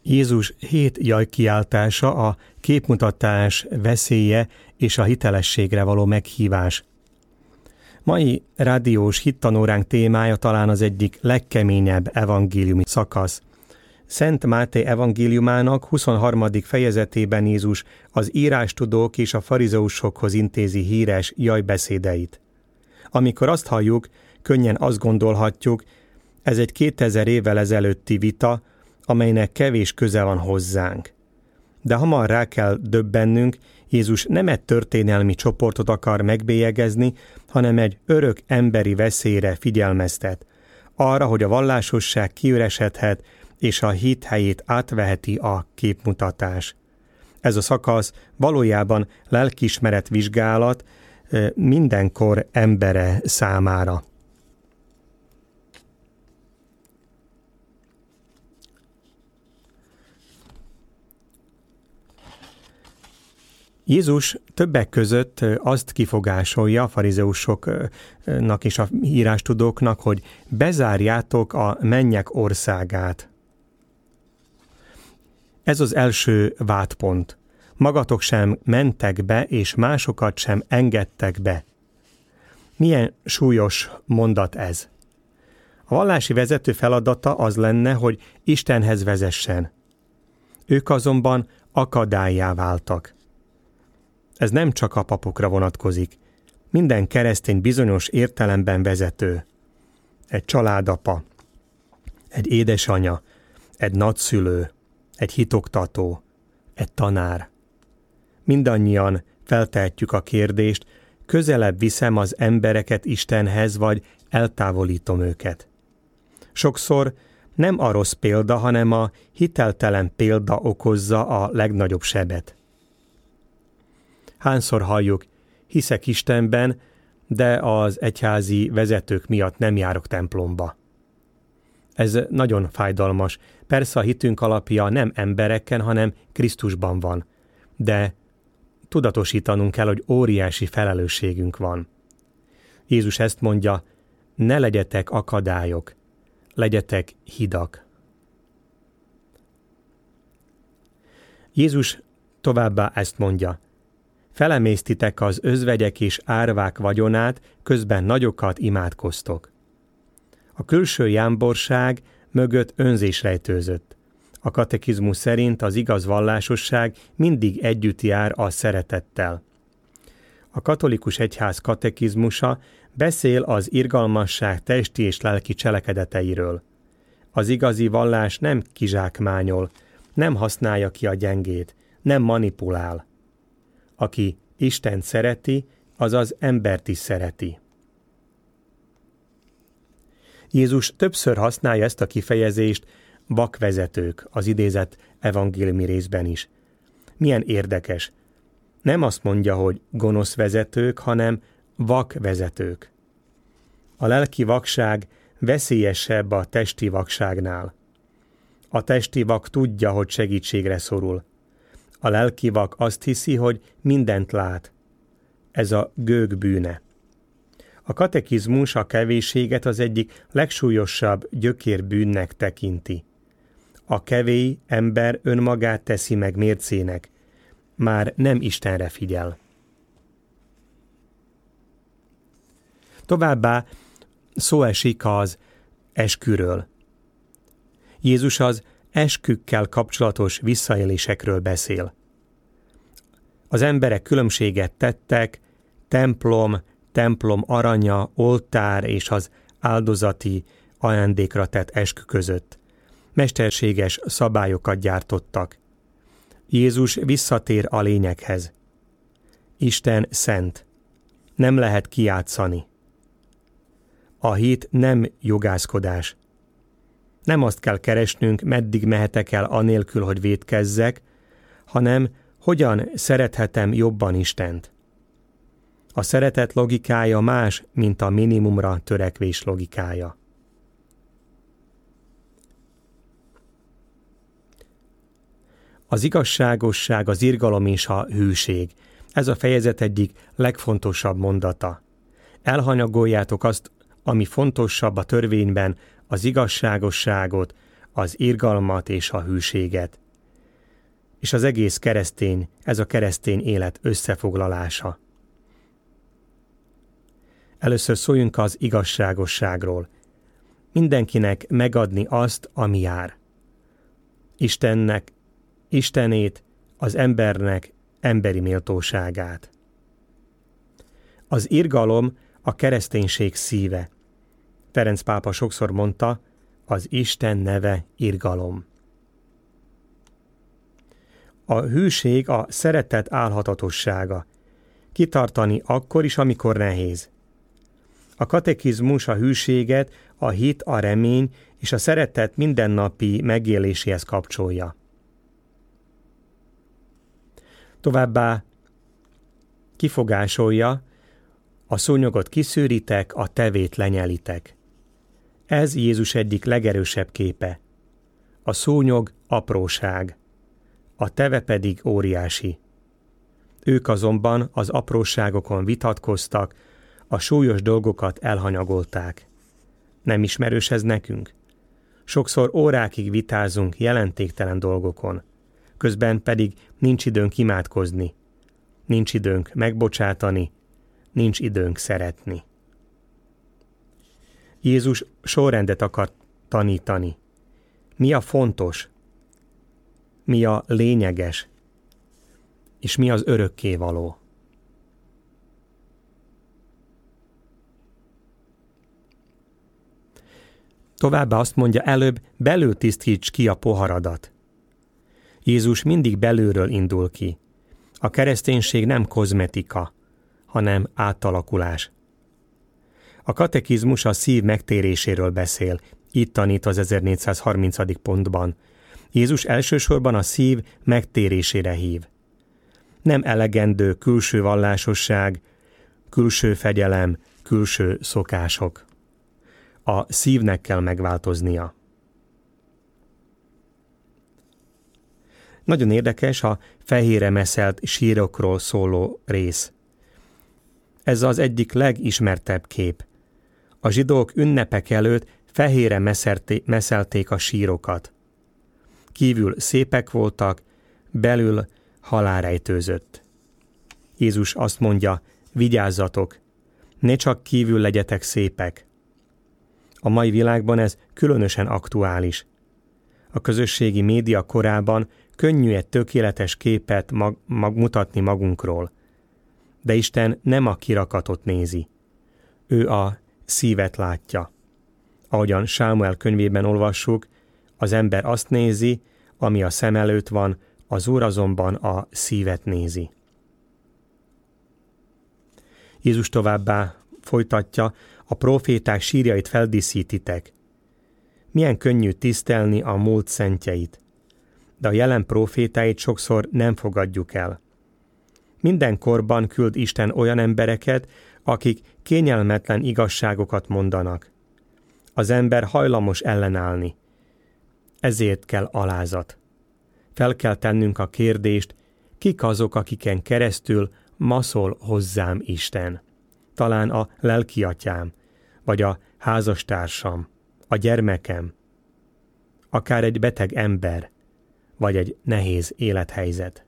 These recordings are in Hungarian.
Jézus 7 jajkiáltása a képmutatás veszélye és a hitelességre való meghívás. Mai rádiós hittanóránk témája talán az egyik legkeményebb evangéliumi szakasz. Szent Máté evangéliumának 23. fejezetében Jézus az írástudók és a farizeusokhoz intézi híres jajbeszédeit. Amikor azt halljuk, könnyen azt gondolhatjuk, ez egy 2000 évvel ezelőtti vita, amelynek kevés köze van hozzánk. De hamar rá kell döbbennünk, Jézus nem egy történelmi csoportot akar megbélyegezni, hanem egy örök emberi veszélyre figyelmeztet. Arra, hogy a vallásosság kiüresedhet, és a hit helyét átveheti a képmutatás. Ez a szakasz valójában lelkiismeret vizsgálat mindenkor embere számára. Jézus többek között azt kifogásolja a farizeusoknak és a írástudóknak, hogy bezárjátok a mennyek országát. Ez az első vádpont. Magatok sem mentek be, és másokat sem engedtek be. Milyen súlyos mondat ez? A vallási vezető feladata az lenne, hogy Istenhez vezessen. Ők azonban akadállyá váltak. Ez nem csak a papokra vonatkozik. Minden keresztény bizonyos értelemben vezető. Egy családapa, egy édesanya, egy nagyszülő, egy hitoktató, egy tanár. Mindannyian feltehetjük a kérdést, közelebb viszem az embereket Istenhez, vagy eltávolítom őket. Sokszor nem a rossz példa, hanem a hiteltelen példa okozza a legnagyobb sebet. Hányszor halljuk, hiszek Istenben, de az egyházi vezetők miatt nem járok templomba. Ez nagyon fájdalmas. Persze a hitünk alapja nem embereken, hanem Krisztusban van. De tudatosítanunk kell, hogy óriási felelősségünk van. Jézus ezt mondja, ne legyetek akadályok, legyetek hidak. Jézus továbbá ezt mondja, felemésztitek az özvegyek és árvák vagyonát, közben nagyokat imádkoztok. A külső jámborság mögött önzés rejtőzött. A katekizmus szerint az igaz vallásosság mindig együtt jár a szeretettel. A katolikus egyház katekizmusa beszél az irgalmasság testi és lelki cselekedeteiről. Az igazi vallás nem kizsákmányol, nem használja ki a gyengét, nem manipulál. Aki Istent szereti, az az embert is szereti. Jézus többször használja ezt a kifejezést vakvezetők az idézett evangéliumi részben is. Milyen érdekes. Nem azt mondja, hogy gonosz vezetők, hanem vakvezetők. A lelki vakság veszélyesebb a testi vakságnál. A testi vak tudja, hogy segítségre szorul. A lelki vak azt hiszi, hogy mindent lát. Ez a gőg bűne. A katekizmus a kevésséget az egyik legsúlyosabb gyökérbűnnek tekinti. A kevély ember önmagát teszi meg mércének, már nem Istenre figyel. Továbbá szó esik az esküről. Jézus az eskükkel kapcsolatos visszaélésekről beszél. Az emberek különbséget tettek, templom aranya, oltár és az áldozati ajándékra tett eskü között. Mesterséges szabályokat gyártottak. Jézus visszatér a lényeghez. Isten szent. Nem lehet kijátszani. A hit nem jogászkodás. Nem azt kell keresnünk, meddig mehetek el anélkül, hogy vétkezzek, hanem hogyan szerethetem jobban Istent. A szeretet logikája más, mint a minimumra törekvés logikája. Az igazságosság, az irgalom és a hűség. Ez a fejezet egyik legfontosabb mondata. Elhanyagoljátok azt, ami fontosabb a törvényben, az igazságosságot, az irgalmat és a hűséget. És az egész ez a keresztény élet összefoglalása. Először szóljunk az igazságosságról. Mindenkinek megadni azt, ami jár. Istenét, az embernek emberi méltóságát. Az irgalom a kereszténység szíve. Ferenc pápa sokszor mondta, az Isten neve irgalom. A hűség a szeretet álhatatossága. Kitartani akkor is, amikor nehéz. A katekizmus a hűséget, a hit, a remény és a szeretet mindennapi megéléséhez kapcsolja. Továbbá kifogásolja, a szúnyogot kiszűritek, a tevét lenyelitek. Ez Jézus egyik legerősebb képe. A szúnyog apróság, a teve pedig óriási. Ők azonban az apróságokon vitatkoztak, a súlyos dolgokat elhanyagolták. Nem ismerős ez nekünk? Sokszor órákig vitázunk jelentéktelen dolgokon, közben pedig nincs időnk imádkozni, nincs időnk megbocsátani, nincs időnk szeretni. Jézus sorrendet akar tanítani. Mi a fontos? Mi a lényeges? És mi az örökkévaló? Továbbá azt mondja, előbb belül tisztíts ki a poharadat. Jézus mindig belülről indul ki. A kereszténység nem kozmetika, hanem átalakulás. A katekizmus a szív megtéréséről beszél, itt tanít az 1430. pontban. Jézus elsősorban a szív megtérésére hív. Nem elegendő külső vallásosság, külső fegyelem, külső szokások. A szívnek kell megváltoznia. Nagyon érdekes a fehérre meszelt sírokról szóló rész. Ez az egyik legismertebb kép. A zsidók ünnepek előtt fehérre meszelték a sírokat. Kívül szépek voltak, belül halálrejtőzött. Jézus azt mondja, vigyázzatok, ne csak kívül legyetek szépek. A mai világban ez különösen aktuális. A közösségi média korában könnyű egy tökéletes képet mutatni magunkról. De Isten nem a kirakatot nézi. Ő a szívet látja. Ahogyan Sámuel könyvében olvassuk, az ember azt nézi, ami a szem előtt van, az Úr azonban a szívet nézi. Jézus továbbá folytatja, a próféták sírjait feldíszítitek. Milyen könnyű tisztelni a múlt szentjeit, de a jelen prófétáit sokszor nem fogadjuk el. Minden korban küld Isten olyan embereket, akik kényelmetlen igazságokat mondanak. Az ember hajlamos ellenállni. Ezért kell alázat. Fel kell tennünk a kérdést, kik azok, akiken keresztül maszol hozzám Isten. Talán a lelkiatyám, vagy a házastársam, a gyermekem, akár egy beteg ember, vagy egy nehéz élethelyzet.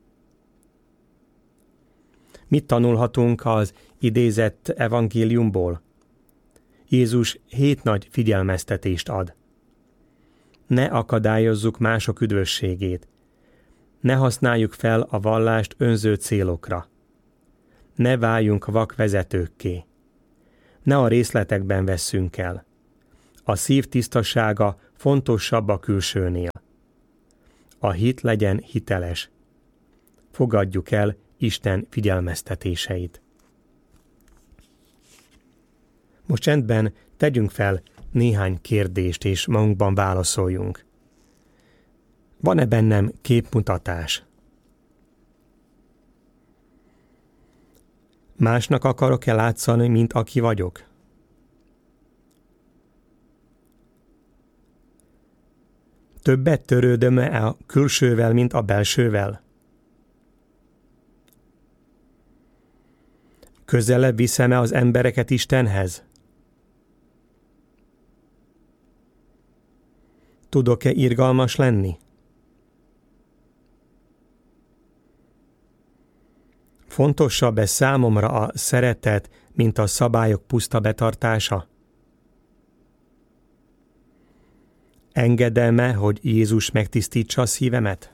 Mit tanulhatunk az idézett evangéliumból? Jézus 7 nagy figyelmeztetést ad. Ne akadályozzuk mások üdvösségét. Ne használjuk fel a vallást önző célokra. Ne váljunk vakvezetőkké. Ne a részletekben vesszünk el. A szív tisztasága fontosabb a külsőnél. A hit legyen hiteles. Fogadjuk el Isten figyelmeztetéseit. Most csendben tegyünk fel néhány kérdést, és magunkban válaszoljunk. Van-e bennem képmutatás? Másnak akarok-e látszani, mint aki vagyok? Többet törődöm-e a külsővel, mint a belsővel? Közelebb viszem-e az embereket Istenhez? Tudok-e irgalmas lenni? Fontosabb-e számomra a szeretet, mint a szabályok puszta betartása? Engedem-e, hogy Jézus megtisztítsa a szívemet?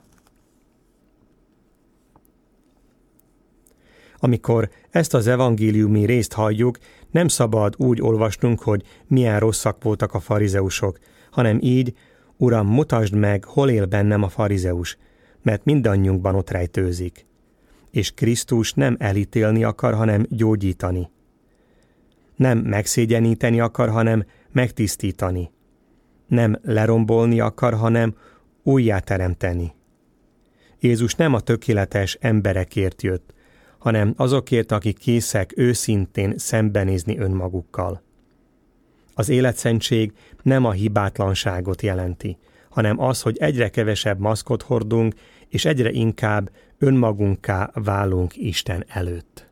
Amikor ezt az evangéliumi részt halljuk, nem szabad úgy olvasnunk, hogy milyen rosszak voltak a farizeusok, hanem így: Uram, mutasd meg, hol él bennem a farizeus, mert mindannyiunkban ott rejtőzik. És Krisztus nem elítélni akar, hanem gyógyítani. Nem megszégyeníteni akar, hanem megtisztítani. Nem lerombolni akar, hanem újjáteremteni. Jézus nem a tökéletes emberekért jött, hanem azokért, akik készek őszintén szembenézni önmagukkal. Az életszentség nem a hibátlanságot jelenti, hanem az, hogy egyre kevesebb maszkot hordunk, és egyre inkább önmagunká válunk Isten előtt.